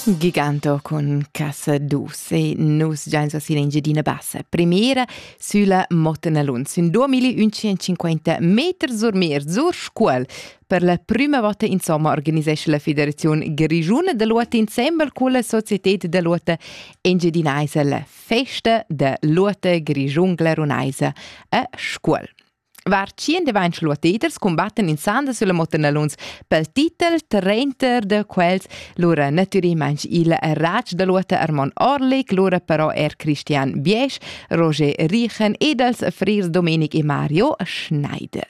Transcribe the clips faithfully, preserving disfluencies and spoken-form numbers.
Giganto con Casa Dus e nus già in sosina in Gedina Bassa. Premiera sulla Mottenalun, su duemilacentocinquanta metri sur mer, sur scuol. Per la prima volta insomma organizesce la Federazione Grigiuna de Luota insieme con la Società de Luota Engedinaisa la festa de Luota Grigiun Glarunaisa a scuol. Var cien devainch luateters combatten in sanda sulla Mottenaluns pel titel trenter de quels lura naturalmente il rag de luota Armand Orlik, lura però er Christian Biesch, Roger Riechen ed els frirs Domenic e Mario Schneider.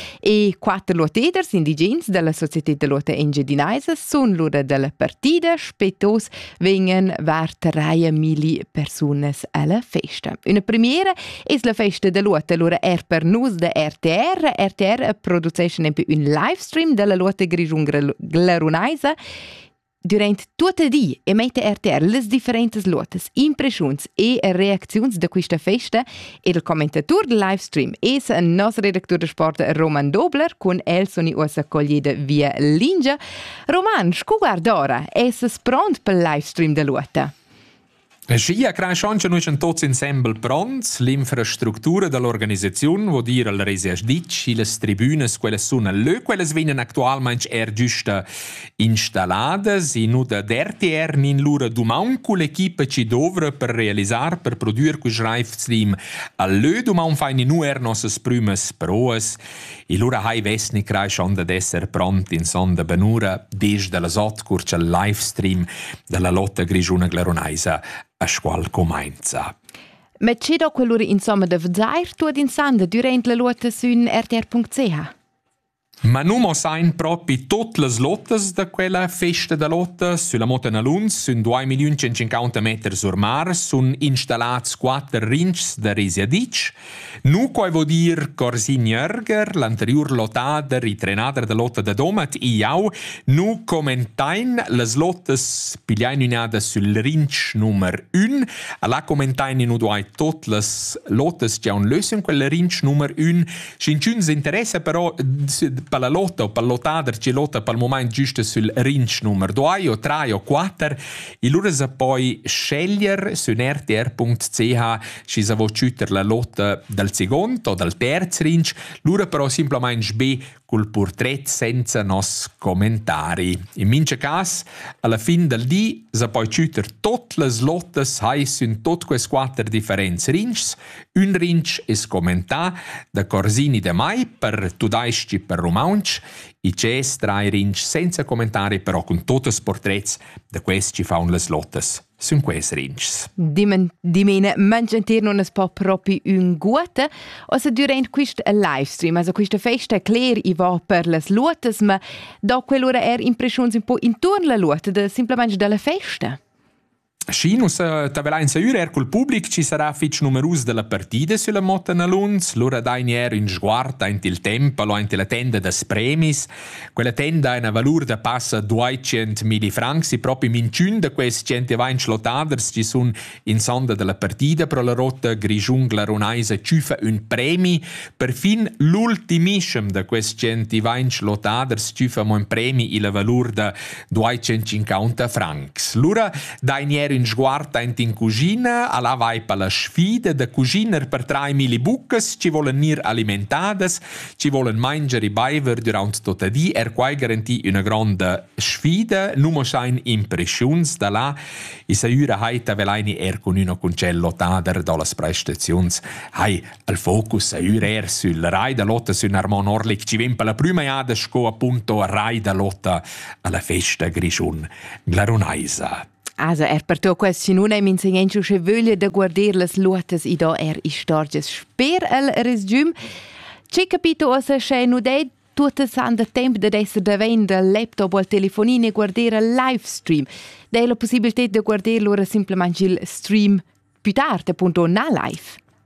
E quattro luateters indigens della Società de Luota Engedinaisa sun lura della partida spetos vengen var treia mili personas alla festa. Una premiera es la festa de luota lura er per nus de R T R. R T R produce un livestream della Luota Grigiun Glarunaisa durante tutto il giorno e mette R T R le differenti luotes, impressioni e reazioni da questa festa e il commentatore del livestream è il nostro redattore di sport Roman Dobler con el sono ossa coglieda via Lingia. Roman, scu guarda ora, è pronto per il livestream della Luota? Sì, a Craisciancia noi siamo tutti insieme pronti. L'infrastruttura dell'organizzazione vuol dire il residenziale, le tribune, quelle sono le, quelle vengono attualmente er giusto installate. E noi da R T R in loro domani con l'equipe ci dovra per realizzare, per produrre questo livestream. A le domani fanno noi er nostre prime proes. E loro hai vesni Craisciancia ad essere pronti in sonda benura desde della sot curcia il livestream della Lotta Grigiuna Glarunaisa a scuol comincia. Ma c'è da quell'ora insomma da vedere tutto in sanda durante la lotta su R T R punto C H? Ma non mo sain proprio tutte le lottes da quella festa da lotta sulla Mottenalun, su duemilacentocinquanta metri sur mar, sono installati quattro rincs da resiadic. Nu coi vuol dire Corsin Jörger, l'anterior lottader, i trenader da lotta da Domat, e io, nu commentain le lottes pigliainunada sul rinc numero uno, alla commentain nu duai tutte le lottes che hanno lösen quel rinc numero uno. Scinciuns interessa però per la lotta o per l'ottader ci lotta per il momento giusto sul rinc numero due o tre o quattro e loro sa poi scegliere su R T R punto C H ci sa voce la lotta del secondo o del terzo rinc, loro però semplicemente sbe col portrait senza nos commentari. In mince cas, alla fin del di sa poi ciuter tutte le lottes hai sun tot quei quattro differenti rincs. Un rinc es commenta da Corsini de Mai per Tudaisci per Romansch, i ces tre rinc senza commentari però con tutti i portraits da questi ci fanno le lottes. Sun questi rincs. Dimene mangiantir non es po proprio un guata, o se durante questo livestream, also questa festa clear i va per le lottes, ma da quell'ora er impressioni un po' intorno alla lotta, de, semplicemente dalla festa. Sì, nus tavelain sa ur er col pubblic ci sarà fitch numerus della partida sulla Mottenalun, lura dain er in sguarda in il tempolo, in la tenda des premis. Quella tenda ha una valur da passa duecento francs, e proprio minciun da questi centoventi lottaders ci sun in sonda della partida pro la rotta Grigiun Glarunaisa ciufa un premi. Perfin l'ultimissem da questi centoventi lottaders ciufa mo un premi in la valur da duecentocinquanta francs. Lura dain er in sguarda in cucina, alla vai per la sfida da cuciner per tre mili bucas, ci volen nir alimentadas, ci volen mangiare i beiver durante tutta di, er quai garanti una grande sfida, numo schein impressions da là, e sa ura haita velaini er con uno concello tader da las prestazions, hai al focus sa ura er sul rai da lotta su Armand Orlik, ci ven per la prima iada sco appunto rai da lotta alla festa Grigiun Glarunaisa. Also, er per to questi non è insegnante che voglia da guardare le luotes e da er istorges. Sper el resume. C'è capito ossa che non è tutto sanda tempo da essere davanti al laptop o al telefonino e guardare il live stream. Da la possibilità di guardare loro semplicemente il stream più tardi, appunto, na live.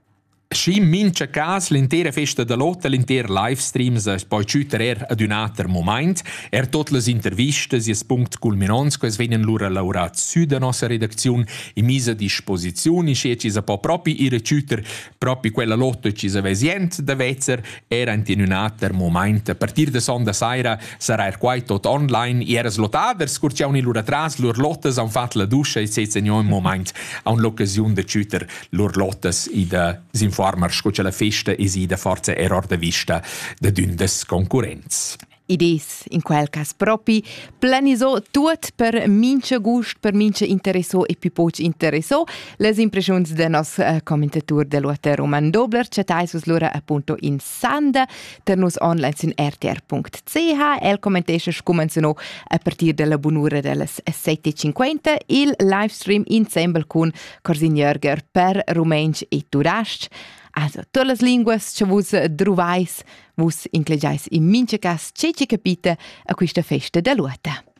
Schi mincha cas l'intera festa de lotta, l'intera livestreams es poi ciuter er ad un alter moment. Er tot les intervistas e es punct culminons quais venen lura laurat su da nostra redacziun in misa disposizione, sche ci sa po propi ire ciuter propi quella lotta ci sa vesient da vezzer era in un alter moment. A partir de sonda saira sarà er quai tot online e eras lotaders scurciauni lura tras lur lottas han fat la duscia e se in un moment an l'occasiun de ciuter lur lottas i da informer scuccia la festa e si da forza error de vista de dündes concurrenz. Idees, in quel cas propi, planisò tut per mince gust, per mince interessò e più poc interessò. Les impressions de nos uh, commentatur de l'uota Roman Dobler, cetai sus l'ora appunto in Sanda, ter nos online sun r t r punct c h. El commentesce scumanzano a partir della bunura delles sette e cinquanta, il livestream insieme con Corsin Jörger per Rumensch e Turasc. Also, tutte le lingue che vos trovais, vos incleggiais in mince cas ce ci capite a questa festa da luta.